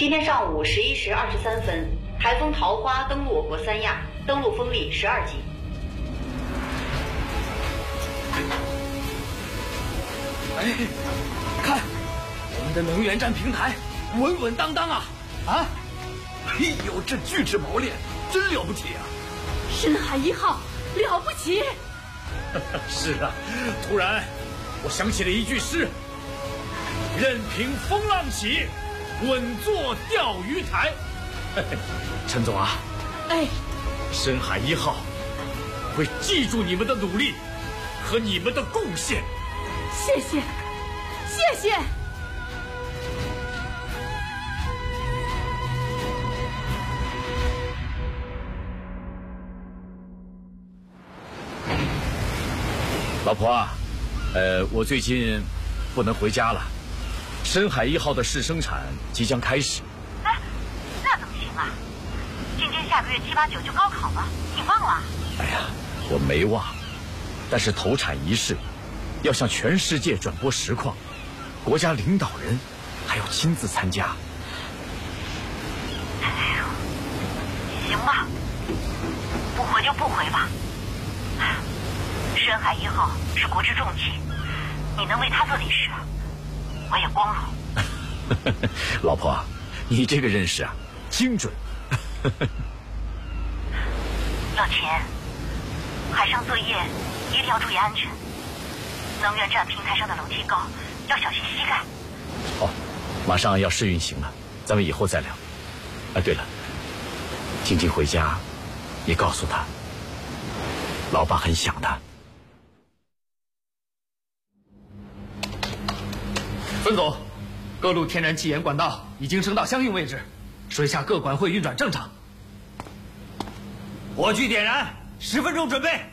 今天上午11时23分，台风桃花登陆我国三亚，登陆风力12级。 哎，看，我们的能源站平台稳稳当当啊！啊！哎呦，这巨制锚链真了不起啊！ 深海1号了不起！ 是啊，突然我想起了一句诗：任凭风浪起，稳坐钓鱼台。陈总啊， 哎， 深海1号会记住你们的努力和你们的贡献。 谢谢，谢谢。 老婆啊，我最近不能回家了。深海1号的试生产即将开始。 哎，那怎么行啊？今天下个月7、8、9就高考了，你忘了？ 哎呀，我没忘，但是投产仪式要向全世界转播实况，国家领导人还要亲自参加。 哎呦，行吧，不回就不回吧。深海1号是国之重器，你能为他做点事，我也光荣。 老婆，你这个认识啊，精准。 老秦，海上作业一定要注意安全。能源站平台上的楼梯高，要小心膝盖。 好，马上要试运行了，咱们以后再聊。啊，对了，静静回家，你告诉她，老爸很想她。 孙总，各路天然气盐管道已经升到相应位置，水下各管会运转正常。 火炬点燃，10分钟准备。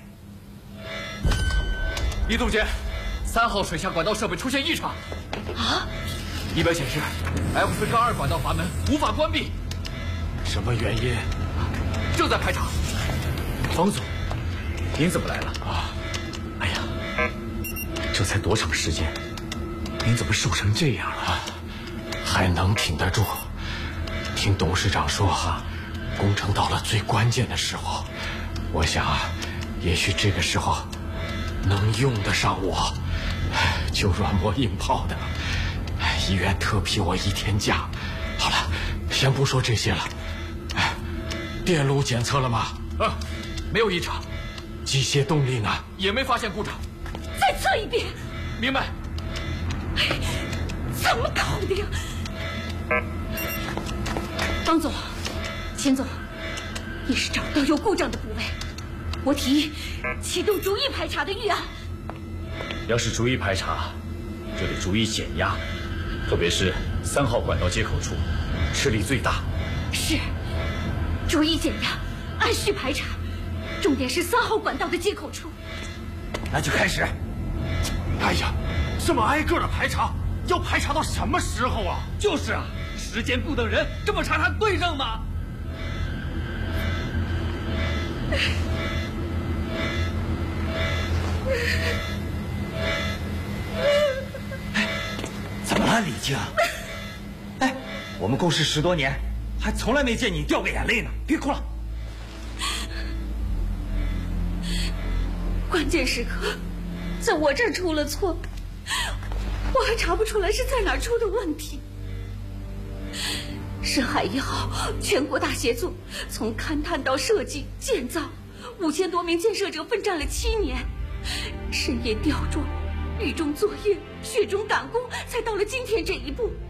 李总监，3号水下管道设备出现异常。 啊！ 仪表显示 F4-2管道阀门无法关闭。 什么原因？ 正在排查。 方总，您怎么来了？啊！哎呀，这才多长时间？您怎么瘦成这样了？ 还能挺得住。听董事长说工程到了最关键的时候，我想也许这个时候能用得上我，就软磨硬泡的。医院特批我1天假。好了，先不说这些了。电路检测了吗？ 没有异常。 机械动力呢？ 也没发现故障。 再测一遍。 明白。 怎么搞的呀？方总，钱总，也是找到有故障的部位。我提议启动逐一排查的预案。 要是逐一排查，就得逐一减压，特别是3号管道接口处，吃力最大。 是，逐一减压，按序排查，重点是3号管道的接口处。 那就开始。 哎呀，这么挨个的排查，要排查到什么时候啊？ 就是啊，时间不等人，这么查查对症吗？ 怎么了，李静？哎，我们共事10多年，还从来没见你掉个眼泪呢。别哭了。 关键时刻，在我这儿出了错，我还查不出来是在哪儿出的问题。深海1号全国大协作，从勘探到设计建造，5000多名建设者奋战了7年，深夜吊装，雨中作业，雪中赶工，才到了今天这一步。